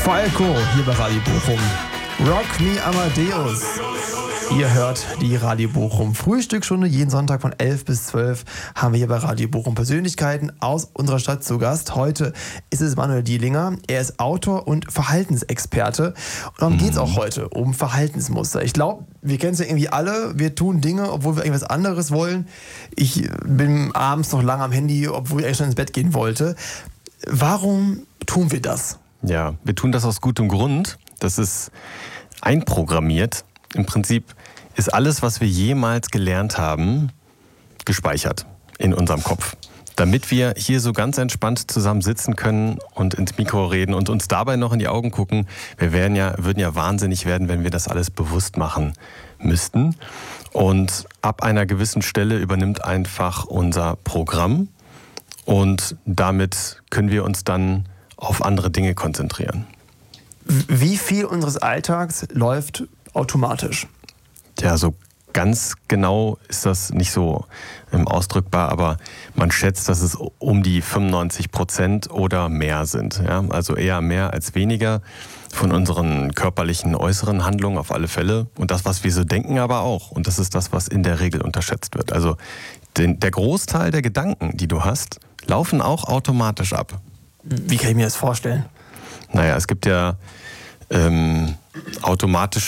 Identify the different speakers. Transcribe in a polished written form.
Speaker 1: Falco hier bei Radio Bochum. Rock Me Amadeus. Ihr hört die Radio Bochum Frühstücksstunde. Jeden Sonntag von 11 bis 12 haben wir hier bei Radio Bochum Persönlichkeiten aus unserer Stadt zu Gast. Heute ist es Manuel Dielinger. Er ist Autor und Verhaltensexperte. Und darum geht es auch heute, um Verhaltensmuster. Ich glaube, wir kennen es ja irgendwie alle. Wir tun Dinge, obwohl wir irgendwas anderes wollen. Ich bin abends noch lange am Handy, obwohl ich eigentlich schon ins Bett gehen wollte. Warum tun wir das?
Speaker 2: Ja, wir tun das aus gutem Grund. Das ist einprogrammiert. Im Prinzip ist alles, was wir jemals gelernt haben, gespeichert in unserem Kopf. Damit wir hier so ganz entspannt zusammen sitzen können und ins Mikro reden und uns dabei noch in die Augen gucken. Wir würden ja wahnsinnig werden, wenn wir das alles bewusst machen müssten. Und ab einer gewissen Stelle übernimmt einfach unser Programm. Und damit können wir uns dann auf andere Dinge konzentrieren.
Speaker 1: Wie viel unseres Alltags läuft automatisch?
Speaker 2: Ja, so ganz genau ist das nicht so ausdrückbar, aber man schätzt, dass es um die 95% oder mehr sind. Ja? Also eher mehr als weniger von unseren körperlichen äußeren Handlungen auf alle Fälle. Und das, was wir so denken, aber auch. Und das ist das, was in der Regel unterschätzt wird. Also der Großteil der Gedanken, die du hast, laufen auch automatisch ab.
Speaker 1: Wie kann ich mir das vorstellen?
Speaker 2: Naja, es gibt ja automatische